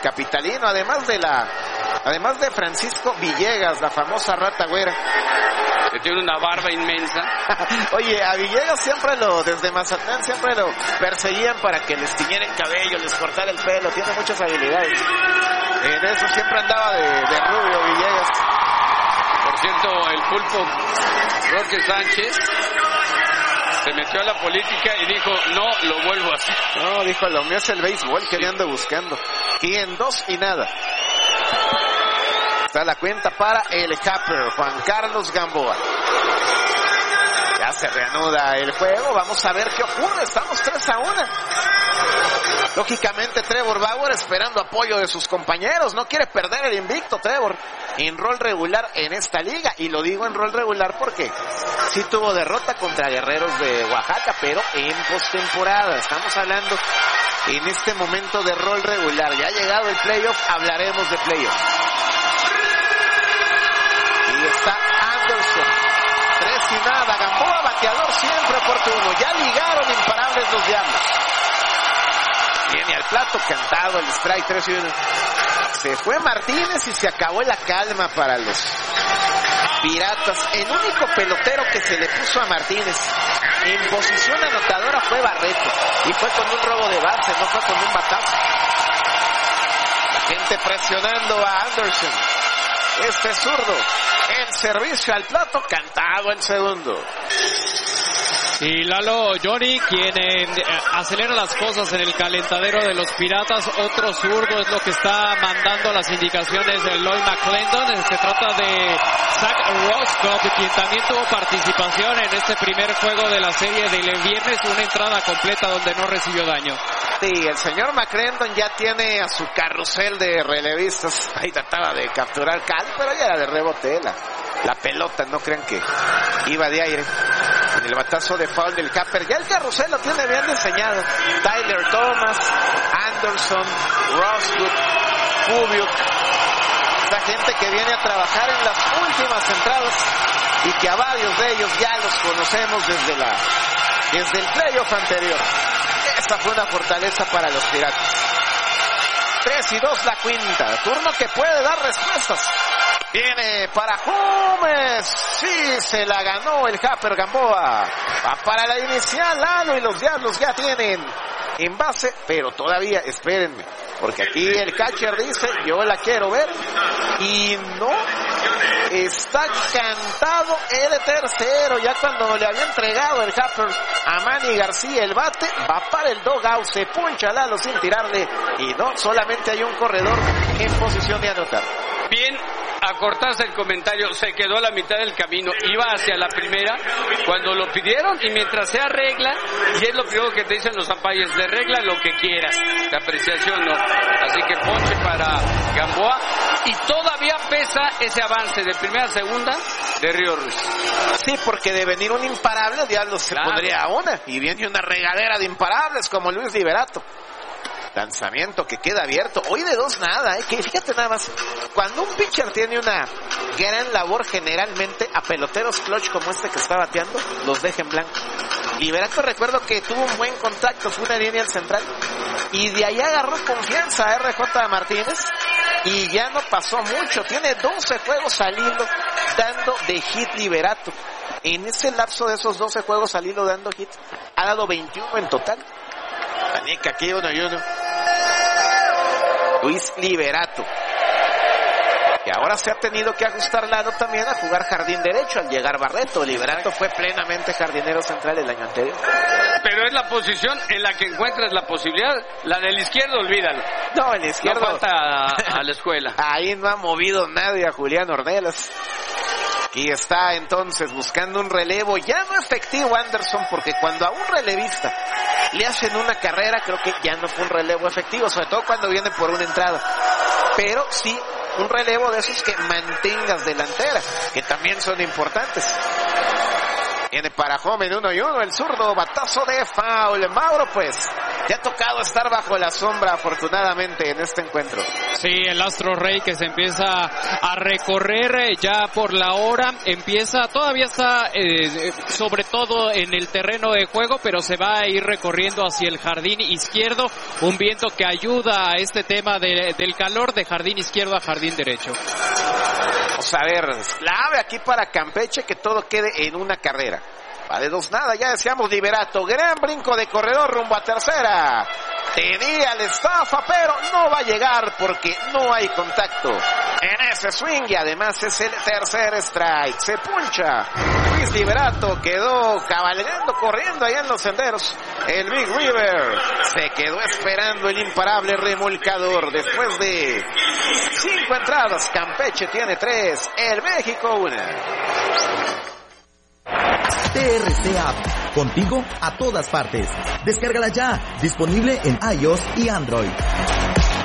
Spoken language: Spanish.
capitalino, además de Francisco Villegas, la famosa rata güera. Que tiene una barba inmensa. Oye, a Villegas desde Mazatlán siempre lo perseguían para que les tiñera el cabello, les cortara el pelo, tiene muchas habilidades. En eso siempre andaba de rubio Villegas. Por cierto, el pulpo Roque Sánchez se metió a la política y dijo, no lo vuelvo a hacer. No, dijo, lo mío es el béisbol que le ando buscando. Y en 2-0. Está la cuenta para el Capper, Juan Carlos Gamboa. Ya se reanuda el juego, vamos a ver qué ocurre, estamos 3-1. Lógicamente Trevor Bauer esperando apoyo de sus compañeros, no quiere perder el invicto Trevor, en rol regular en esta liga, y lo digo en rol regular porque sí tuvo derrota contra Guerreros de Oaxaca, pero en postemporada, estamos hablando en este momento de rol regular, ya ha llegado el playoff, hablaremos de playoff. Y está Anderson, 3-0, Gamboa, bateador siempre oportuno, ya ligaron imparables los Diablos. Viene al plato cantado el strike 3-1. Se fue Martínez y se acabó la calma para los Piratas. El único pelotero que se le puso a Martínez en posición anotadora fue Barreto. Y fue con un robo de base, no fue con un batazo. La gente presionando a Anderson. Este zurdo. El servicio al plato cantado el segundo. Y Lalo Johnny, quien acelera las cosas en el calentadero de los Piratas, otro zurdo es lo que está mandando las indicaciones de Lloyd McClendon. Se trata de Zach Roscoe, quien también tuvo participación en este primer juego de la serie del viernes, una entrada completa donde no recibió daño. Sí, el señor McClendon ya tiene a su carrusel de relevistas. Ahí trataba de capturar Cal, pero ya era de rebote la pelota, no crean que iba de aire. En el batazo de foul del Capper, ya el carrusel lo tiene bien diseñado. Tyler Thomas, Anderson, Roscoe, Kubiuk. Esta gente que viene a trabajar en las últimas entradas y que a varios de ellos ya los conocemos desde el playoff anterior. Esta fue una fortaleza para los Piratas. 3-2 la quinta. Turno que puede dar respuestas. Viene para Gómez. Sí, se la ganó el Capper Gamboa. Va para la inicial, Lalo, y los Diablos ya tienen en base, pero todavía espérenme, porque aquí el catcher dice, yo la quiero ver, y no está cantado el tercero, ya cuando le había entregado el Capper a Manny García el bate, va para el dugout, se puncha Lalo sin tirarle, y no, solamente hay un corredor en posición de anotar. Bien, acortarse el comentario, se quedó a la mitad del camino, iba hacia la primera cuando lo pidieron, y mientras se arregla, y es lo primero que te dicen los umpires, de regla lo que quieras, de apreciación no, así que ponche para Gamboa, y todavía pesa ese avance de primera a segunda de Río Ruiz. Sí, porque de venir un imparable, Diablos se pondría a una, y viene una regadera de imparables como Luis Liberato. Lanzamiento que queda abierto. Hoy de 2-0, que fíjate nada más. Cuando un pitcher tiene una gran labor, generalmente a peloteros clutch como este que está bateando, los deja en blanco. Liberato, recuerdo que tuvo un buen contacto, fue una línea al central, y de ahí agarró confianza a RJ Martínez, y ya no pasó mucho. Tiene 12 juegos al hilo dando de hit Liberato. En ese lapso de esos 12 juegos al hilo dando hit, ha dado 21 en total. Danica aquí 1-1. Luis Liberato. Y ahora se ha tenido que ajustar Lalo también a jugar jardín derecho al llegar Barreto. Liberato fue plenamente jardinero central el año anterior. Pero es la posición en la que encuentras la posibilidad. La del izquierdo, olvídalo. No, el izquierdo. No falta a la escuela. Ahí no ha movido nadie a Julián Ornelas. Y está entonces buscando un relevo ya no efectivo Anderson, porque cuando a un relevista le hacen una carrera, creo que ya no fue un relevo efectivo, sobre todo cuando viene por una entrada. Pero sí, un relevo de esos que mantengas delantera, que también son importantes. Viene para Joven 1-1, el zurdo, batazo de foul. Mauro, pues, te ha tocado estar bajo la sombra afortunadamente en este encuentro. Sí, el Astro Rey que se empieza a recorrer ya por la hora, todavía está sobre todo en el terreno de juego, pero se va a ir recorriendo hacia el jardín izquierdo, un viento que ayuda a este tema del calor de jardín izquierdo a jardín derecho. Vamos a ver, clave aquí para Campeche que todo quede en una carrera. Va de 2-0, ya decíamos Liberato, gran brinco de corredor rumbo a tercera. Tenía la estafa, pero no va a llegar porque no hay contacto en ese swing y además es el tercer strike. Se puncha. Luis Liberato quedó cabalgando, corriendo allá en los senderos. El Big River se quedó esperando el imparable remolcador. Después de 5 entradas, Campeche tiene 3, el México 1. TRC App, contigo a todas partes. Descárgala ya, disponible en iOS y Android.